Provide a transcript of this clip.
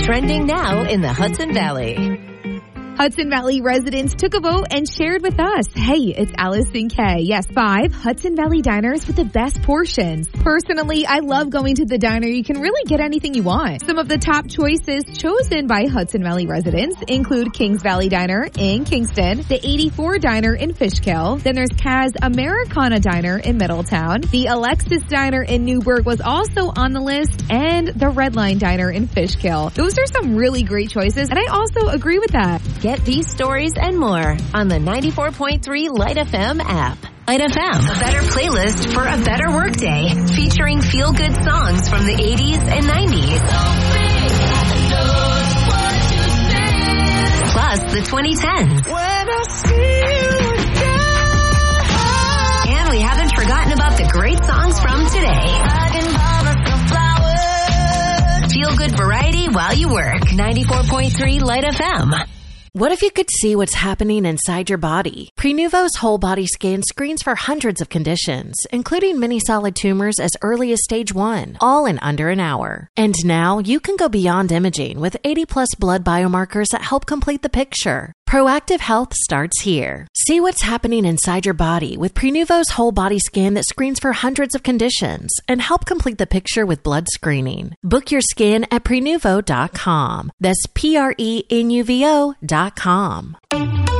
Trending now in the Hudson Valley. Hudson Valley residents took a vote and shared with us. Hey, it's Allison K. Yes, 5 Hudson Valley diners with the best portions. Personally, I love going to the diner. You can really get anything you want. Some of the top choices chosen by Hudson Valley residents include Kings Valley Diner in Kingston, the 84 Diner in Fishkill, then there's Kaz Americana Diner in Middletown, the Alexis Diner in Newburgh was also on the list, and the Redline Diner in Fishkill. Those are some really great choices, and I also agree with that. Get these stories and more on the 94.3 Light FM app. Light FM, a better playlist for a better workday, featuring feel-good songs from the 80s and 90s. Plus the 2010s. And we haven't forgotten about the great songs from today. Feel good variety while you work. 94.3 Light FM. What if you could see what's happening inside your body? Prenuvo's whole body scan screens for hundreds of conditions, including many solid tumors as early as stage 1, all in under an hour. And now you can go beyond imaging with 80+ blood biomarkers that help complete the picture. Proactive health starts here. See what's happening inside your body with Prenuvo's whole body scan that screens for hundreds of conditions and help complete the picture with blood screening. Book your scan at Prenuvo.com. That's Prenuvo.com.